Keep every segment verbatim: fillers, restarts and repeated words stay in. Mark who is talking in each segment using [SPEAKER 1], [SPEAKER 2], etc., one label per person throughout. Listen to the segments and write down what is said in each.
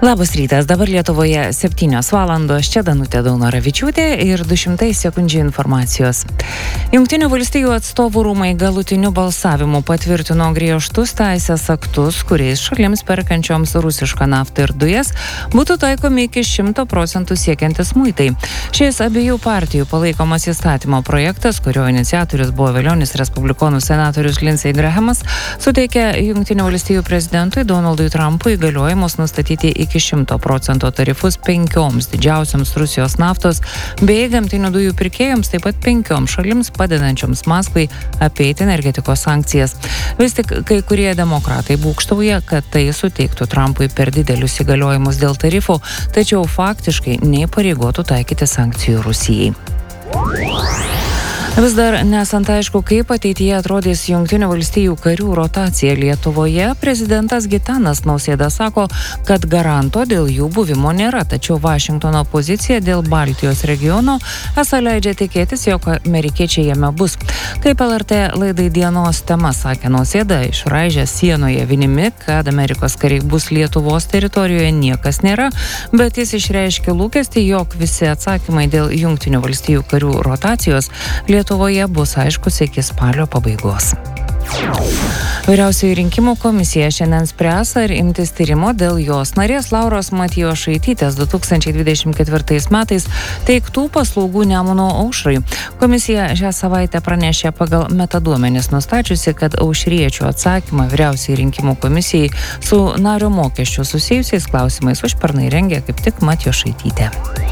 [SPEAKER 1] Labas rytas, dabar Lietuvoje septynios valandos, čia Danutė Daunoravičiūtė ir du šimtai sekundžių informacijos. Jungtinių valstijų atstovų rūmai galutiniu balsavimu patvirtino griežtus teisės aktus, kuriais šalims perkančioms rusišką naftą ir dujas būtų taikomi iki šimto procentų siekiantis muitai. Šis abiejų partijų palaikomas įstatymo projektas, kurio iniciatorius buvo vėlionis respublikonų senatorius Lindsey Grahamas, suteikė Jungtinių valstijų prezidentui Donaldui Trumpui įgaliojimus nustatyti iki šimto procentų tarifus penkioms didžiausiams Rusijos naftos bei gamtinių dujų pirkėjams, taip pat penkioms šalims padedančioms Maskvai apeiti energetikos sankcijas. Vis tik kai kurie demokratai būgštauja, kad tai suteiktų Trumpui per didelius įgaliojimus dėl tarifų, tačiau faktiškai neįpareigotų taikyti sankcijų Rusijai. Vis dar nesant aišku, kaip ateityje atrodys Jungtinių valstijų karių rotacija Lietuvoje, prezidentas Gitanas Nausėda sako, kad garanto dėl jų buvimo nėra, tačiau Vašingtono pozicija dėl Baltijos regiono esą leidžia tikėtis, jog amerikiečiai jame bus. Kaip L R T laidai dienos tema sakė Nausėda, išraižę sienoje vinimi, kad Amerikos kariai bus Lietuvos teritorijoje, niekas nėra, bet jis išreiškė lūkestį, jog visi atsakymai dėl Jungtinių valstijų karių rotacijos Lietuvoje bus aiškus iki spalio pabaigos. Vyriausioji rinkimų komisija šiandien spręs, ar imtis tyrimo dėl jos narės Lauros Matijošaitytės du tūkstančiai dvidešimt ketvirtais metais teiktų paslaugų Nemuno aušrai. Komisija šią savaitę pranešė pagal metaduomenis nustačiusi, kad aušriečių atsakymą Vyriausiai rinkimų komisijai su nario mokesčių susijusiais klausimais užpernai rengė kaip tik Matijošaitytė.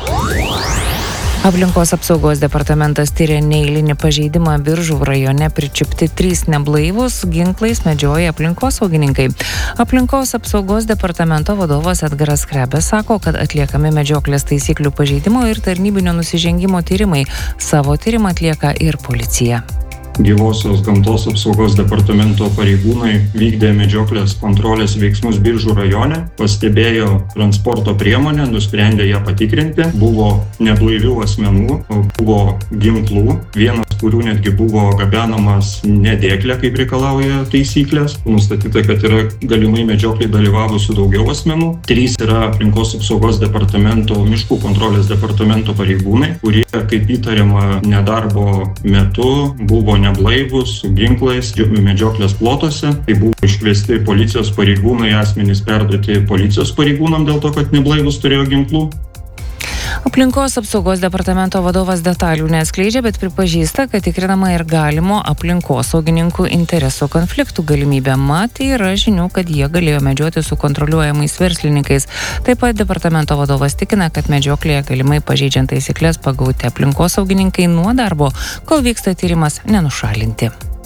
[SPEAKER 1] Aplinkos apsaugos departamentas tyrė neeilinį pažeidimą Biržų rajone, pričiupti trys neblaivūs ginklais medžioja aplinkosaugininkai. Aplinkos apsaugos departamento vadovas Edgaras Skrebė sako, kad atliekami medžioklės taisyklių pažeidimo ir tarnybinio nusižengimo tyrimai. Savo tyrimą atlieka ir policija.
[SPEAKER 2] Gyvosios gamtos apsaugos departamento pareigūnai vykdė medžioklės kontrolės veiksmus Biržų rajone, pastebėjo transporto priemonę, nusprendė ją patikrinti, buvo neblaivių asmenų, buvo ginklų, vienas kurių netgi buvo gabenamas nedėklė, kaip reikalauja taisyklės. Nustatyta, kad yra galimai medžioklėje dalyvavusių daugiau asmenų. Trys yra aplinkos apsaugos departamento, miškų kontrolės departamento pareigūnai, kurie, kaip įtariama, nedarbo metu buvo neblaivus su ginklais medžioklės plotuose. Tai buvo iškviesti policijos pareigūnai, asmenys perduoti policijos pareigūnam dėl to, kad neblaivus turėjo ginklų.
[SPEAKER 1] Aplinkos apsaugos departamento vadovas detalių neatskleidžia, bet pripažįsta, kad tikrinama ir galimo aplinkosaugininkų interesų konfliktų galimybė. Mat, yra žinių, kad jie galėjo medžioti su kontroliuojamais verslininkais. Taip pat departamento vadovas tikina, kad medžioklėje galimai pažeidžiant taisyklės pagauti aplinkosaugininkai nuo darbo, kol vyksta tyrimas, nenušalinti.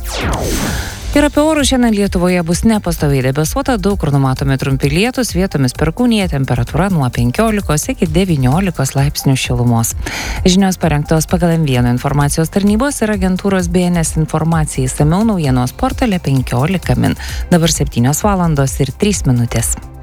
[SPEAKER 1] Ir apie orus šiandien Lietuvoje bus nepastoviai debesuota, daug kur numatomi trumpi lietūs, vietomis perkūnija, temperatūra nuo penkiolikos iki devyniolikos laipsnių šilumos. Žinios parengtos pagal M vienas informacijos tarnybos ir agentūros B N S informacijai, išsamiau naujienos portale penkiolika min. Dabar septynios valandos ir trys minutės.